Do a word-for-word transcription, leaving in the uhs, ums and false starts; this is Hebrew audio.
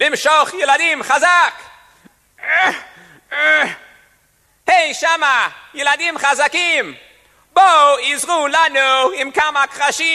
למשוך ילדים חזק. היי שמה, ילדים חזקים, בואו עזרו לנו עם כמה קרשים.